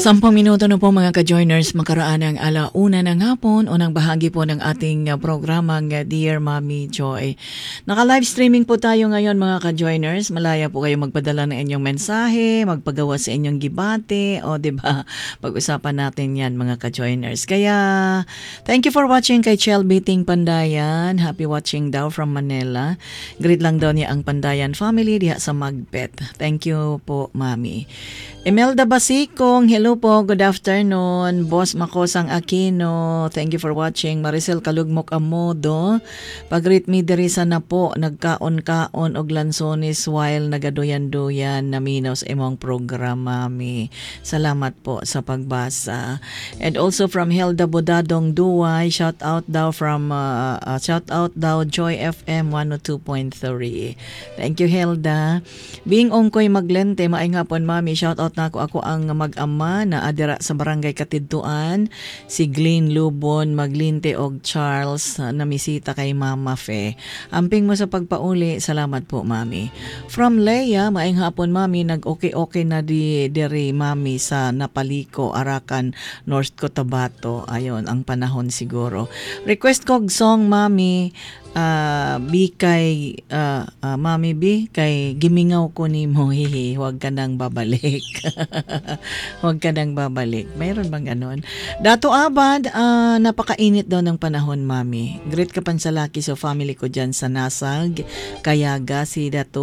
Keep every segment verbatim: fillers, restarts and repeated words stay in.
Sampung minuto na po mga ka-joiners, makaraan ng alauna ng hapon, unang bahagi po ng ating uh, programang uh, Dear Mommy Joy. Naka-live streaming po tayo ngayon mga ka-joiners. Malaya po kayo magpadala ng inyong mensahe, magpagawa sa inyong gibate, o diba, pag-usapan natin yan mga ka-joiners. Kaya, thank you for watching kay Chel Biting Pandayan. Happy watching daw from Manila. Greet lang daw niya ang Pandayan family diha sa Magbet. Thank you po, Mami. Imelda Basikong, hello po, good afternoon. Boss Makosang Aquino, thank you for watching. Maricel Kalugmok Amodo, pag-greet me diri sa na po, nagkaon-kaon og lansones while nagaduyan-duyan naminaw sa imong programa, Mami. Salamat po sa pagbasa. And also from Helda Bodadong Duway, shout out daw from, uh, uh, shout out daw Joy F M one oh two point three. Thank you, Helda. Being ongkoy maglente, maayong hapon, Mami, shout out na ako, ako ang mag-ama na adira sa Barangay Katidtuan, si Glenn Lubon Maglinte og Charles na misita kay Mama Fe. Amping mo sa pagpauli, salamat po, Mami. From Leia, maayong hapon, Mami, nag-okay-okay na di diri, Mami, sa Napaliko, Arakan, North Cotabato. Ayon, ang panahon siguro. Request kog song, Mami, Uh, bi kay uh, uh, Mami B kay gimingaw ko ni mo, hihi, huwag ka nang babalik. Huwag ka nang babalik. Mayroon bang ganon? Dato Abad, uh, napakainit daw ng panahon, Mami. Great ka pan sa laki sa family ko dyan sa Nasag, Kayaga, si Dato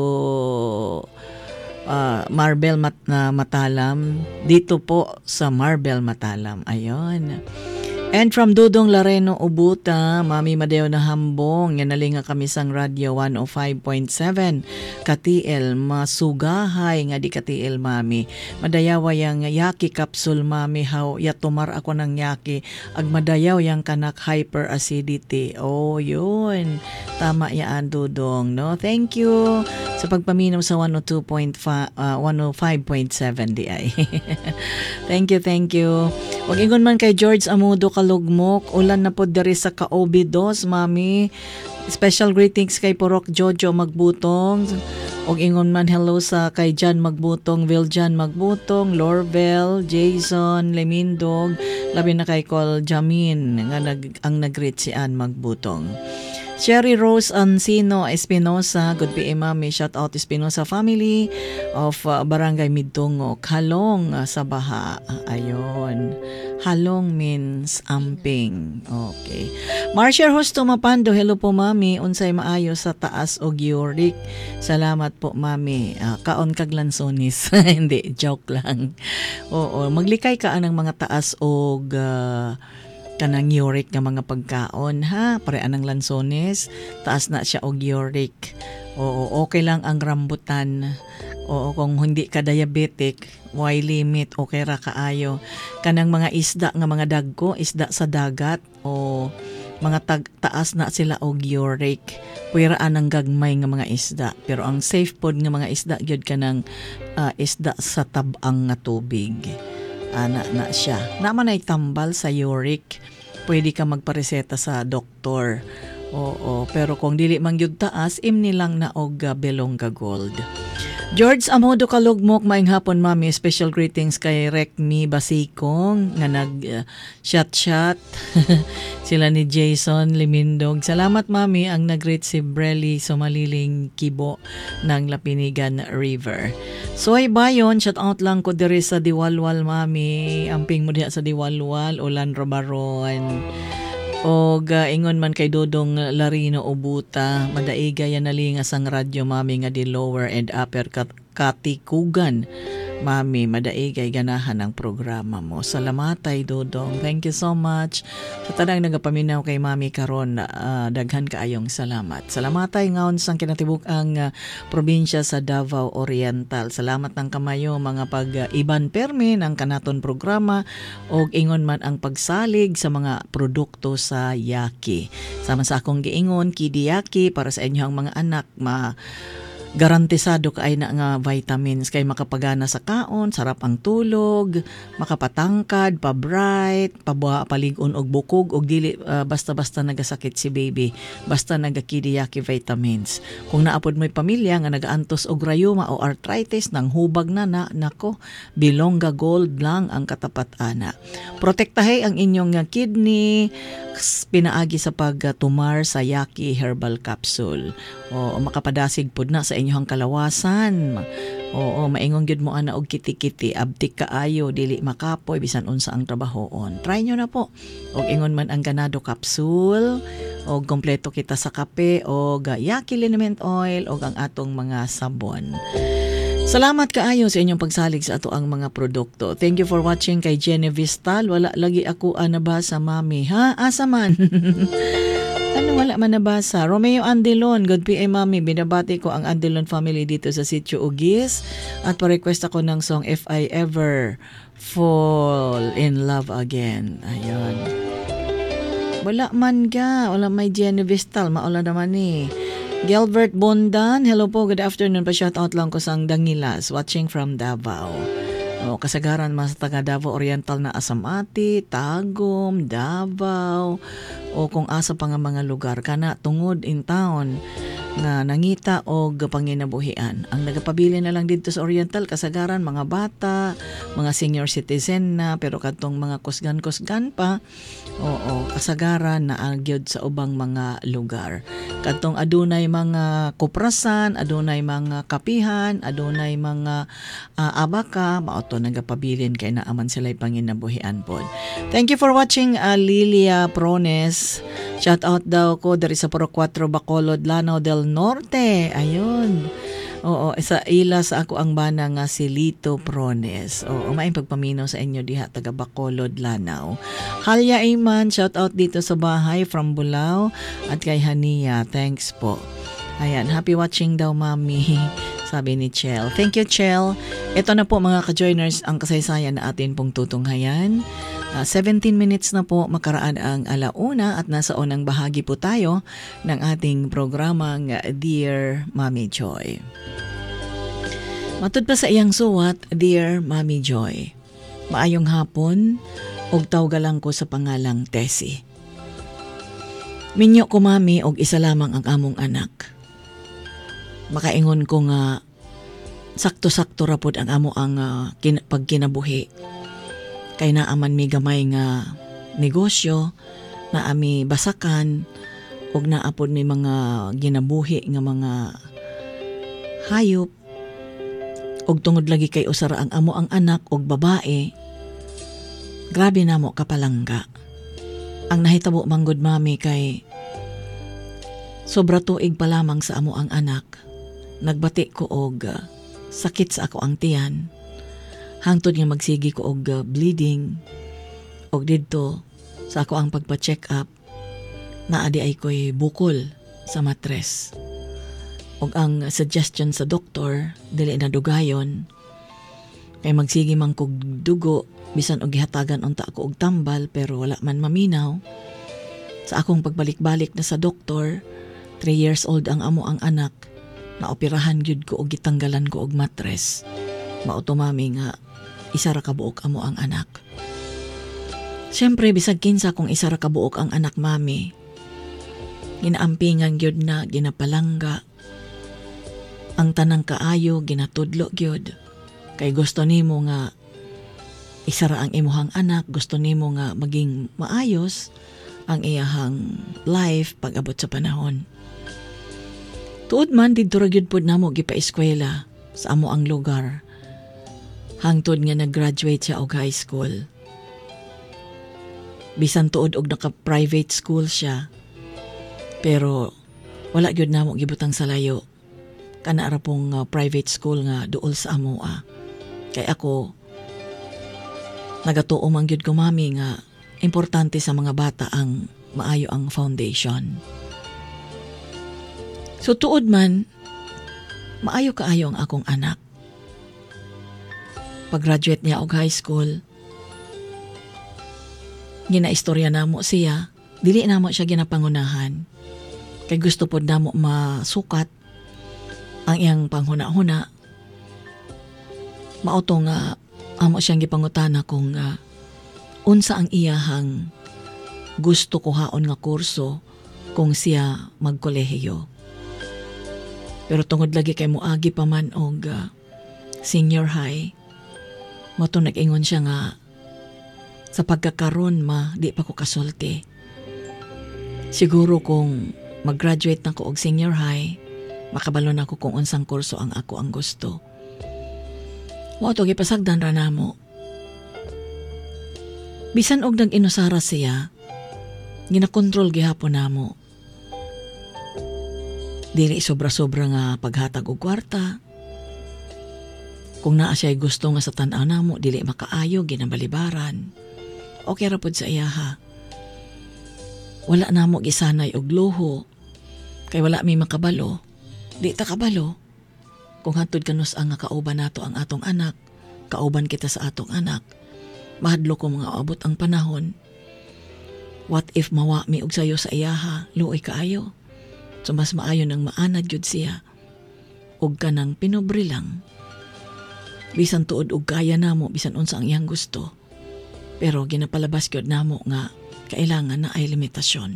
uh, Marbel Mat na Matalam. Dito po sa Marbel Matalam. Ayon. And from Dudong Lareno Ubuta, Mami Madeo na hambong, yan nalinga kami sang Radio one oh five point seven. Katiel, masugahay nga di Katiel, Mami. Madayawa yang yaki capsule, Mami, how yatumar ako ng yaki. Ag madayaw yang kanak hyperacidity. Oh, yun. Tama yaan, Dudong, no? Thank you sa pagpaminaw sa one oh two point five, uh, one oh five point seven di ay. Thank you, thank you. Wag ingon man kay George Amudo Kalugmok, ulan na po diri sa Kaobidos, Mami. Special greetings kay Porok Jojo Magbutong. Og ingon man hello sa kay Jan Magbutong, Viljan Magbutong, Lorbel, Jason Lemindog, labi na kay Col Jamin nga nag ang nagreet si Ann Magbutong. Cherry Rose Ancino Espinosa, good P M, Mami, shout out Espinosa family of uh, Barangay Midtungo, Halong uh, sa Baha. Ayon. Halong means amping. Okay. Marcia Hosto Mapando, hello po, Mami. Unsay maayo sa taas og uric. Salamat po, Mami. Uh, kaon kag lansonis. Hindi, joke lang. Oo, maglikay ka anang mga taas og uh, kanang uric nga mga pagkaon, ha? Parean ng lansones, taas na siya og uric. Oo, okay lang ang rambutan. Oo, kung hindi ka diabetic, why limit, okay ra kaayo. Kanang mga isda nga mga dagko, isda sa dagat, o mga tag- taas na sila og uric. Puwiraan ang gagmay nga mga isda. Pero ang safe food nga mga isda, gyud kanang uh, isda sa tabang nga tubig. Ana na siya. Naman ay tambal sa uric, pwede ka magpareseta sa doktor. Oo, pero kung dili man gyud taas, imni lang na og uh, Belongga Gold. George Amodo Kalugmok, maayong hapon, Mami. Special greetings kay Rekmi Basikong nga nag uh, shot shot. Sila ni Jason Limindog. Salamat, Mami, ang nag-greet si Brely Sumaliling Kibo ng Lapinigan River. Soy Bayon, shout out lang ko diri sa Diwalwal, Mami. Amping mo diha sa Diwalwal, Ulan Robaron. O uh, ingon man kay Dodong Larino Ubuta, madaiga yan nalingas ang radyo, Mami, nga di lower and upper kat katikugan. Mami, madaigay ganahan ang programa mo. Salamatay, Dodong. Thank you so much. Sa tanang nagapaminaw kay Mami karon, uh, daghan kaayong salamat. Salamatay ngaon sang kinatibuk ang uh, probinsya sa Davao Oriental. Salamat ng kamayo mga pag-iban uh, permi ng kanaton programa o ingon man ang pagsalig sa mga produkto sa Yaki. Sama sa akong giingon, Kidi Yaki, para sa inyong mga anak, ma garantisado ka ay na nga vitamins kay makapagana sa kaon, sarap ang tulog, makapatangkad, pa-bright, pabuha palig-on og bukog og dili uh, basta-basta nagasakit si baby, basta nagakidiyaki vitamins. Kung naapod mo'y pamilya nga nagaantos og rayuma o arthritis nang hubag na na nako, Bilonga Gold lang ang katapat ana. Protektahe ang inyong uh, kidney, pinaagi sa pagtumar sa Yaki Herbal Capsule. O makapadasig pud na sa inyong kalawasan. Oo, maingon gyud mo ana og kiti-kiti, abtik kaayo, dili makapoy bisan unsa ang trabahoon. Try nyo na po. Og ingon man ang ganado capsule, og kompleto kita sa kape og Yaki liniment oil og ang atong mga sabon. Salamat kaayo sa inyong pagsalig sa ato ang mga produkto. Thank you for watching kay Jenny Vistal. Wala lagi ako anabasa, mami. Ha? Asa man? Ano wala man nabasa? Romeo Andilon, good P M mami. Binabati ko ang Andilon family dito sa Sitio Ugis at pa-request ako ng song If I Ever Fall in Love Again. Ayun. Wala man ka. Wala may Jenny Vistal. Maula naman eh. Gilbert Bondan, hello po, good afternoon. Pa-shoutout lang ko sang Dangilas, watching from Davao. O, kasagaran mas taga Davao Oriental na Asamati, Tagum, Davao, o kung asa pa nga mga lugar kana tungod in town nga nangita og panginabuhian. Ang nagapabili na lang dito sa Oriental kasagaran mga bata, mga senior citizen na, pero kadtong mga kusgan-kusgan pa, oo, kasagaran na agyod sa ubang mga lugar. Kadtong adunay mga kuprasan, adunay mga kapihan, adunay mga uh, abaka, mauto nagapabilin kay naaman sila'y panginabuhian pod. Thank you for watching, uh, Lilia Prones. Shout out daw ko dari sa Puro Cuatro Bacolod, Lanao del Norte. Ayun. Oo, sa ila sa ako ang bana nga si Lito Prones. Oo, maayong pagpaminaw sa inyo diha taga Bacolod, Lanao. Halya Iman, shout out dito sa bahay from Bulao at kay Hania. Thanks po. Ayan, happy watching daw, mami. Sabi ni Chel. Thank you, Chel. Ito na po mga ka-joiners ang kasaysayan na atin pong tutunghayan. Uh, seventeen minutes na po makaraan ang alauna at nasa unang bahagi po tayo ng ating programang Dear Mommy Joy. Matud pa sa iyang suwat, Dear Mommy Joy. Maayong hapon, og tawgalang ko sa pangalang Tessie. Minyo ko, mami, og isa lamang ang among anak. Makaingon ko nga sakto-sakto rapod ang amo ang uh, kin- pagkinabuhi. Kay naaman mi gamay nga negosyo, naami basakan, og naapod mi mga ginabuhi nga mga hayop, og tungod lagi kay usara ang amo ang anak og babae, grabe na mo kapalangga. Ang nahitabo manggod, mami, kay sobra tuig pa lamang sa amo ang anak, nagbati ko og uh, sakit sa ako ang tiyan. Hangtod nga magsigi ko og uh, bleeding, og didto sa ako ang pagpa-check up, naadi ay ko'y bukol sa matres. Og ang suggestion sa doktor, dili na dugayon, kay magsigi man kog dugo, bisan og gihatagan unta ako og tambal, pero wala man maminaw. Sa akong pagbalik-balik na sa doktor, three years old ang amo ang anak, naoperahan gyud ko og gitanggalan ko og matres. Mauto, mami, nga isa ra kabuok amo ang anak. Siyempre, bisag kinsa kung isa ra kabuok ang anak, mami, ginaampingan gyud na, ginapalangga. Ang tanang kaayo, ginatudlo gyud. Kay gusto nimo nga isa ra ang imuhang anak, gusto nimo nga maging maayos ang iyahang life pag abot sa panahon. Tuod man, didto ra gyud pod namo gipa-eskwela sa amo ang lugar. Hangtod nga nag-graduate siya og high school. Bisan tuod og naka-private school siya. Pero wala gyud namo gibutang sa layo. Kana ra pong uh, private school nga duol sa amoa. Kay ako nagatuo man gyud ko, mami, nga importante sa mga bata ang maayo ang foundation. So tuod man, maayo kaayo ang akong anak. Pag-graduate niya og high school, ginaistorya namo siya, dili namo siya ginapangunahan. Kay gusto pod namo masukat ang iyang panghuna-huna. Mauto nga amo siyang gipangutana kung uh, unsa ang iyahang gusto kuhaon nga kurso kung siya magkolehiyo. Pero tungod lagi kay moagi pa man og uh, senior high, mo to nag-ingon siya nga sa pagkakaroon ma di pa ko kasulti. Siguro kung mag-graduate na ko og senior high, makabalo na ko kung unsang kurso ang ako ang gusto. Mo to gipasagdan ra namo. Bisan og nag-inusara siya, ginakontrol gihapon namo. Dili sobra-sobra nga paghatag og kwarta. Kung naa siya'y gusto nga sa tan-aw namo, dili makaayo, ginabalibaran. Okay ra pod sa iyaha. Wala namo gisanay og luho. Kay wala mi makabalo. Di ta kabalo. Kung hantod kanus ang nga kauban nato ang atong anak, kauban kita sa atong anak, mahadlo ko mga abot ang panahon. What if mawa mi og sayo sa iyaha, luoy kaayo? So mas maayo nang maanad yun siya. Og ka nang pinobre lang. Bisan tuod og kaya namo, bisan unsa ang iyang gusto. Pero ginapalabas gyud namo nga kailangan na ay limitasyon.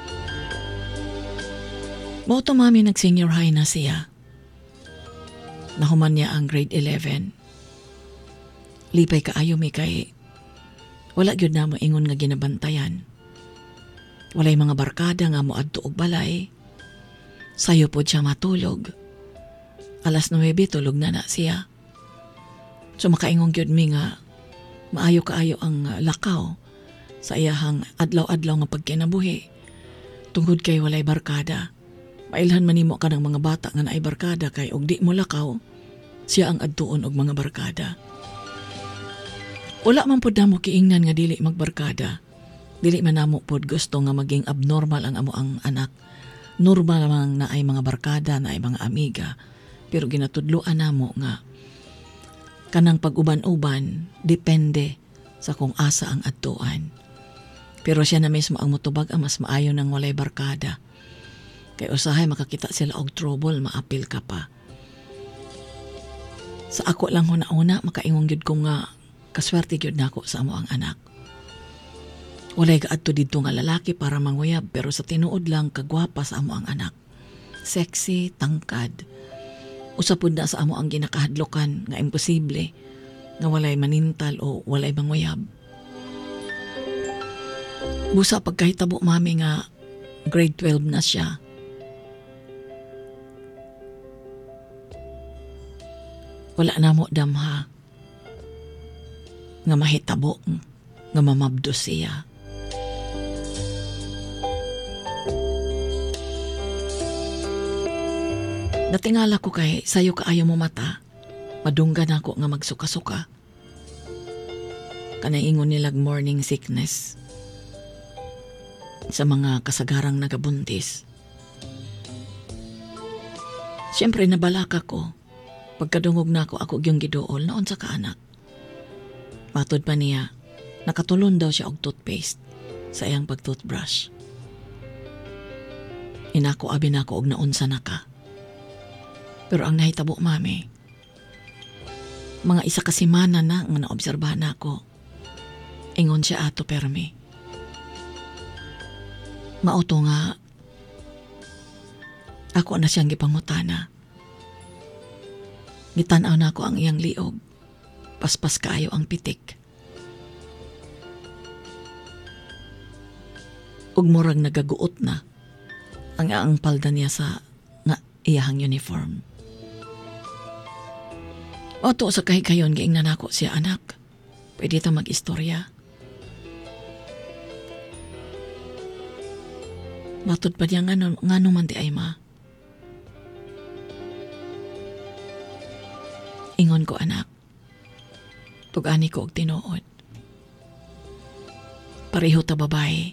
Mauto mami nag senior high na siya. Nahuman niya ang grade eleven. Lipay kaayo mi kay wala gyud namo ingon nga ginabantayan. Walay mga barkada nga moadto og balay. Sayo pod siya matulog. Alas nuwebe tulog na na siya. So makaingon gyud mi nga maayo kaayo ang uh, lakaw sa iyahang adlaw-adlaw nga pagkinabuhi. Tungod kay walay barkada. Mailhan manimo ka ng mga bata nga naay barkada kay og di mo lakaw, siya ang adtuon og mga barkada. Wala man pod namo kiingnan nga dili magbarkada. Dili man namo pod gusto nga maging abnormal ang amo ang anak. Normal man na ay mga barkada, na ay mga amiga. Pero ginatudloan namo nga kanang pag-uban-uban depende sa kung asa ang adtuan. Pero siya na mismo ang mutubag ang mas maayo ng walay barkada. Kay usahay makakita sila og trouble, maapil ka pa. Sa ako lang huna-una, makaingon gyud ko nga kaswerte gyud nako sa amo ang anak. Walay gaadto didto nga lalaki para manguyab, pero sa tinuod lang kagwapa sa amo ang anak. Sexy, tangkad. Usapod na sa amo ang ginakahadlokan nga imposible nga walay manintal o walay manguyab. Busa pagkahitabo mami nga grade twelve na siya. Wala na mo damha nga mahitabo nga mamabdo siya. Natingala ko kay sayo kaayo mo mata, madunggan ako nga magsuka-suka. Kanang ingon nilag morning sickness sa mga kasagarang nagabuntis. Siyempre nabalaka ko. Pagkadungog na ako, ako yung gidool noon sa kaanak. Matod pa niya, nakatulon daw siya og toothpaste sa iyang pag-toothbrush. Inako abi na ako og naunsa na ka. Pero ang nahitabo mami, mga isa ka simana na nga naobserbahan ako. Ingon siya ato permi. Mauto nga, ako na siyang gipangutana. Gitanaw na ako ang iyang liog. Paspas kaayo ang pitik. Ug murag nagaguot na ang ang palda niya sa nga iyahang uniform. Oto sa kahikayon giingnan nako siya anak. Pwede ta mag-istorya. Matod pa niya ngano ngano man di ay ma. Ingon ko anak, tugani ko og tinuod. Pareho ta babae.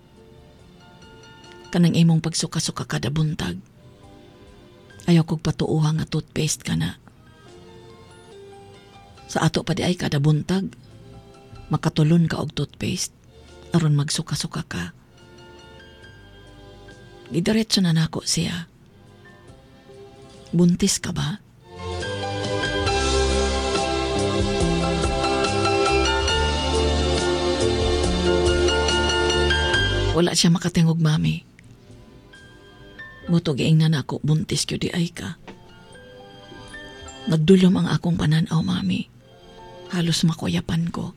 Kanang imong pagsuka-suka kada buntag. Ayaw kog patuuha nga toothpaste ka na. Sa ato pa di ay kada buntag, makatulon ka og toothpaste aron magsuka-suka ka. Gidiretso na nako siya. Buntis ka ba? Wala siya makatingog, mami. Mutugiing na nako buntis kyo di ay ka. Nagdulom ang akong pananaw, mami. Halos makuyapan ko.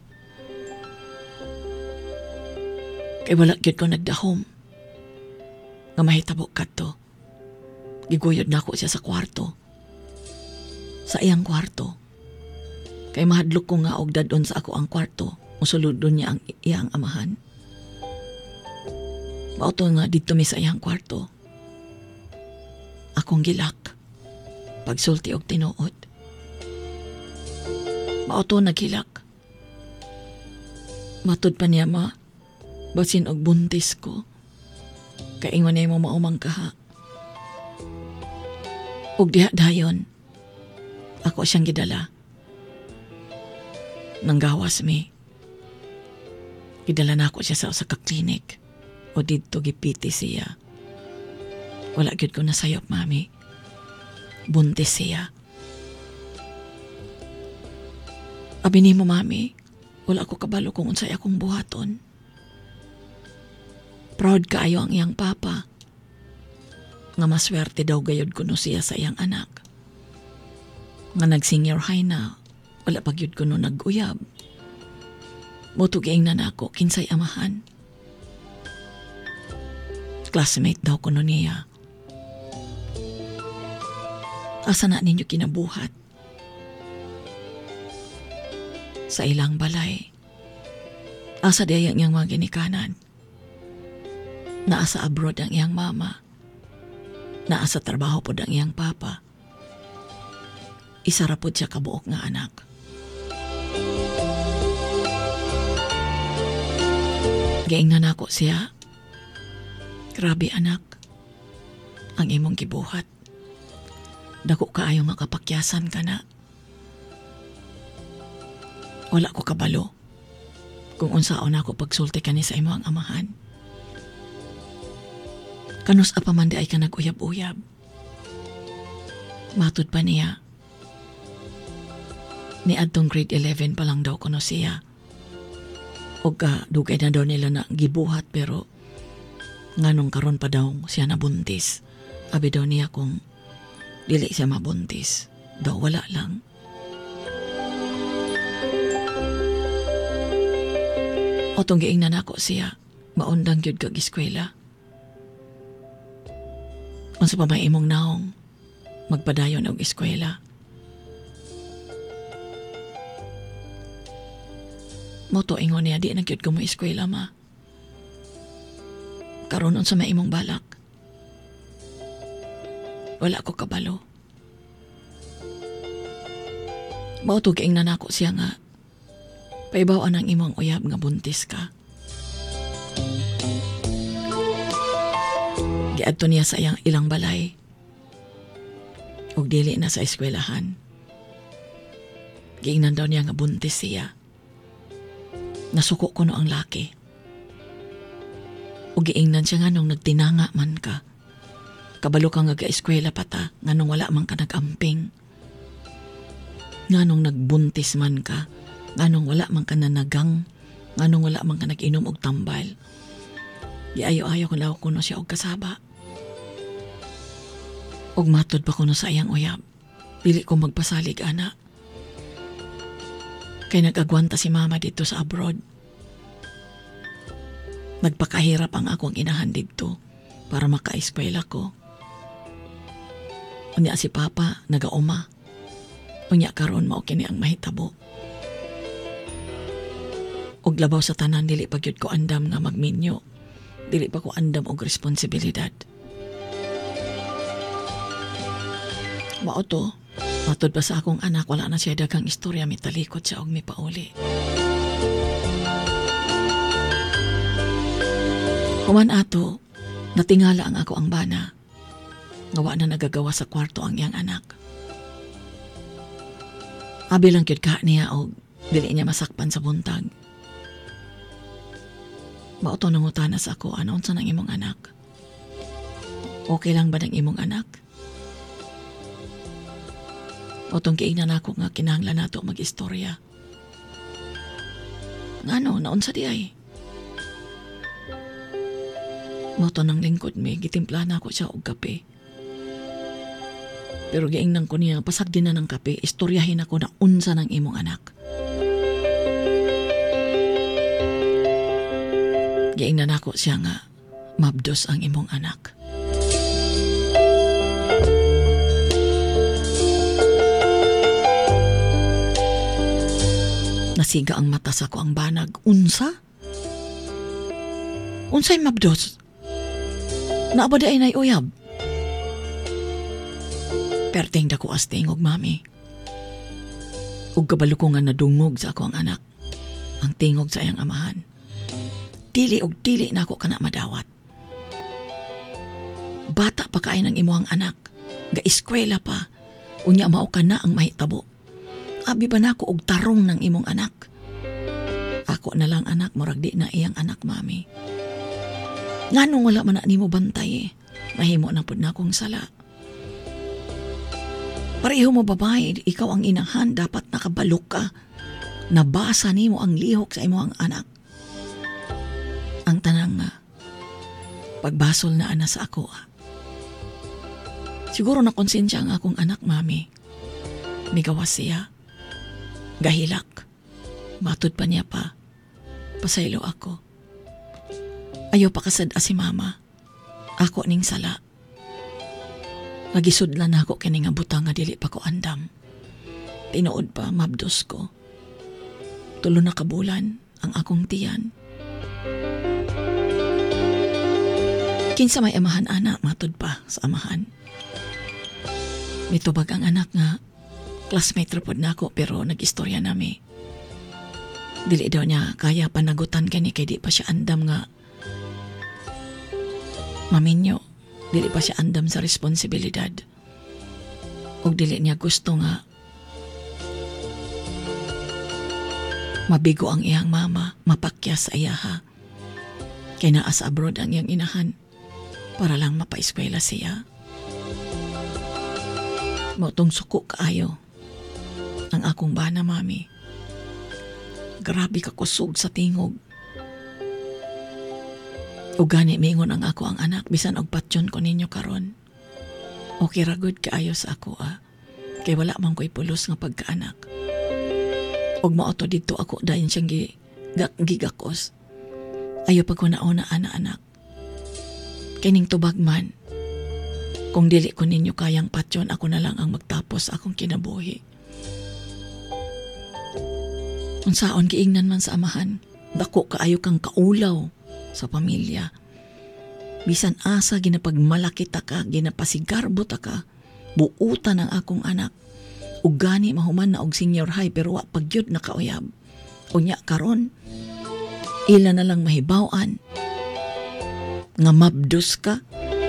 Kay wala gyud ko nagdahom. Nga mahitabo kadto. Giguyod na ako siya sa kwarto. Sa iyang kwarto. Kay mahadlok ko nga og dadon sa ako ang kwarto. Musulod doon niya ang iyang amahan. Mauto nga dito mi sa iyang kwarto. Akong gilak. Pagsulti og tinuod. Mauto naghilak. Matud pa niya ma. Basin og buntis ko. Kaingon niya mo maumang kaha. Ug diha dayon. Ako siyang gidala. Nanggawas mi. Gidala na ako siya sa usa ka klinik. O dito gipiti siya. Wala gyud ko nasayop, mami. Buntis siya. Abi nimo, mami, wala ko kabalo kung unsay akong buhaton. Proud kaayo ang iyang papa. Nga maswerte daw gayud kuno siya sa iyang anak. Nga nag-senior high na, wala pa gyud kuno nag-uyab. Mutugiing na nako kinsay amahan. Classmate daw kuno niya. Asa na ninyo kinabuhat? Sa ilang balay. Asa dayang iyang mga ginikanan. Naasa abroad ang iyang mama. Naasa trabaho po ang iyang papa. Isara po siya kabuok nga anak. Gaingnan ako siya. Grabe anak, ang imong gibuhat. Dako kaayo nga kapakyasan ka na. Wala ko kabalo kung unsaon ako pagsulti ka ni sa imo ang amahan. Kanus apa man di ay ka nag-uyab-uyab. Matud pa niya. Ni adtong grade eleven pa lang daw kuno siya. O ka, dugay na daw nila na gibuhat pero nganong karon pa daw siya nabuntis. Abi daw niya kung dili siya mabuntis. Daw wala lang. O tong giingnan ako siya, maundang gyud kag eskwela. Unsa pa may imong naong magpadayon og eskwela. Moto ingon niya di na gyud ko mo eskwela, ma. Karon unsa may imong balak? Wala ko kabalo. Mao to giingnan nako siya nga paibaw ang imong uyab nga buntis ka. Giadto niya sa iyang ilang balay. Ug dili na sa eskwelahan. Giingnan daw niya nga buntis siya. Nasuko ko no ang laki. Ug giingnan siya nga nung nagtinanga man ka. Kabalo ka nga ga-eskwela pata nga nung wala man ka nag-amping. Nga nung nagbuntis man ka. Nganong wala man ka nanagang, nganong wala man ka nag-inom og tambal. Di ayo-ayo ko law kuno siya og kasaba. Og matod pa kuno sa iyang uyab. Dili ko magpasalig, ana. Kay nag-agwanta si mama dito sa abroad. Nagpakahirap ang akong inahan dito para maka-eskwela ko. Unya si papa, nagauma. Unya karon mao kini ang mahitabo. Og labaw sa tanan dili pa gyud ko andam nga magminyo. Dili pa ko andam og responsibilidad. Mao to, matod pa sa akong anak wala na siya daghang istorya mitalikot siya og mipauli. Human ato, natingala ang ako ang bana. Nga wa na nagagawa sa kwarto ang iyang anak. Abi lang gyud ka niya og dili niya masakpan sa buntag. Mauto nangutanas ako, ano unsa nang imong anak? Okay lang ba ng imong anak? O tong kiingnan ako nga kinahanglan nato mag-istorya. Ngano, naunsa di ay? Moto ng lingkod mi, gitimpla na ako siya og kape. Pero giingnan ko niya, pasag din na ng kape, istoryahin ako na unsa ng imong anak. Giingnan ako siya nga, mabdos ang imong anak. Nasiga ang mata sa ko ang banag. Unsa? Unsay mabdos? Naabada ay nay uyab. Perting dako as tingog, mami. Ug kabalo ko nga nadungog sa ako ang anak. Ang tingog sa iyang amahan. Dili og dili na ako kana madawat. Bata pa kaay ng imuhang anak. Ga eskwela pa. Unya mao ka na ang mahitabo. Abi ba na ako og tarong ng imong anak? Ako na lang anak, murag di na iyang anak, mami. Nganong wala man na nimo bantay eh. Mahimo na pud na akong sala. Pareho mo babae, ikaw ang inahan, dapat nakabalok ka. Nabasa nimo ang lihok sa imong anak. Ang tanang nga, pagbasol na ana sa ako. Siguro na konsensya ang akong anak, mami. Migawas siya. Gahilak. Matod pa niya pa. Pasaylo ako. Ayaw pa kasad si mama. Ako ning sala. Nagisudlan ako kini nga butang nga dili pa ko andam. Tinuod pa mabdos ko. Tulo na kabulan ang akong tiyan. Kinsa may amahan ana, matod pa sa amahan. Mitubag ang anak nga classmate rapod na ako pero nag-istorya nami. Dili daw niya kaya panagutan kani kay di pa siya andam nga. Maminyo, dili pa siya andam sa responsibilidad. Og dili niya gusto nga mabigo ang iyang mama, mapakya sa iyaha. Kay naa sa abroad ang iyang inahan para lang mapaeskwela siya. Mautong suko kaayo ang akong bana, mami. Grabe ka kusog sa tingog. O gani mingon ang ako ang anak, bisan og patyon ko ninyo karon. Okay ra good kaayo sa ako, ah. Kay wala man ko'y pulos nga pagkaanak. Og maoto dito ako dayon siyang gi, gigakos. Ayo pa ko nauna ana-anak. Kining tubag man. Kung dili ko ninyo kayang patyon, ako na lang ang magtapos akong kinabuhi. Unsaon giingnan man sa amahan, dako kaayo kang kaulaw sa pamilya. Bisan asa ginapagmalaki ta ka, ginapasigarbo ta ka, buutan ang akong anak. Ug gani mahuman na og senior high pero wa pagyud na kauyab. Unya karon, ila na lang mahibaw-an nga mabdos ka.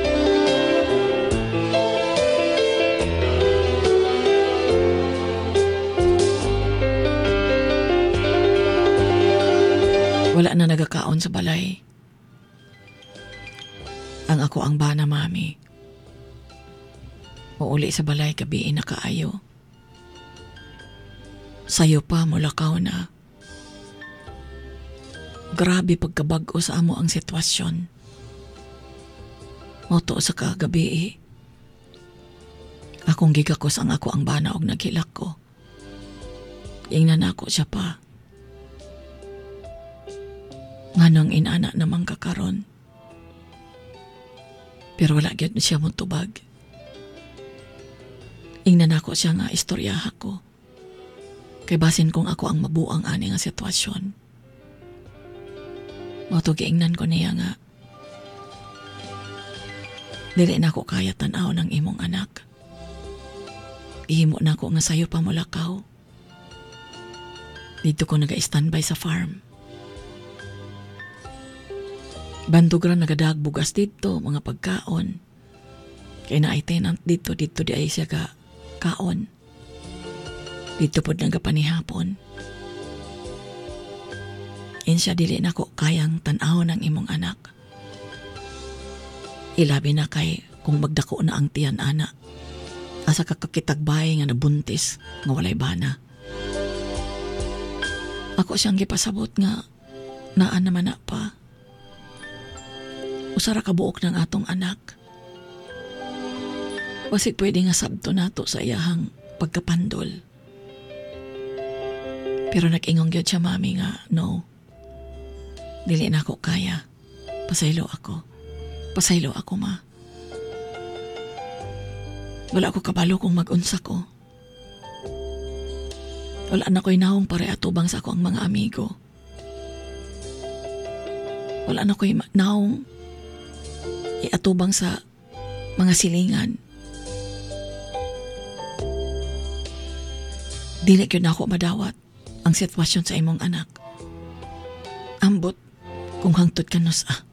Wala na nagakaon sa balay. Ang ako ang bana, mami. Uuli sa balay kabiin na kaayo. Sayo pa mulakaw na. Grabe pagkabag-o sa amo ang sitwasyon. Moto sa kagabi. Akong gigakos ang ako ang bana og naghilak ko. Ingnan ako siya pa. Nganong inana namang kakaron. Pero wala gyud siya mong tubag. Ingnan ako siya nga istoryaha ko. Kay basin kong ako ang mabuang ani nga sitwasyon. Matugiingnan ko niya nga. Dili na ako kaya tanaw ng imong anak. Ihimo na ako nga sayo pa mulakaw. Dito ko naga-standby sa farm. Bandog ra nagadag bugas dito, mga pagkaon. Kaya na ay tenant dito, dito di ay siya ka kaon. Dito po nagapanihapon. Insya dili na ko kayang tanaw ng imong anak. Ilabi na kay kung magdako na ang tiyan ana. asa ka kakitagbay nga nabuntis nga walay bana. Ako siyang gipasabot nga naan naman na pa. Usara ka buok ng atong anak. Wasig pwede nga sabto nato sa iyahang pagkapandol. Pero nag-ingong gyud siya mami nga no. Dili na ako kaya. Pasaylo ako. Pasaylo ako ma. Wala ko kabalo kung mag-unsa ko. Wala na ko'y naong pare atubang sa ako ang mga amigo. Wala na ko'y ma- naong iatubang sa mga silingan. Dili gyud na ako madawat ang sitwasyon sa imong anak. Ambot kung hangtod ka nos ah.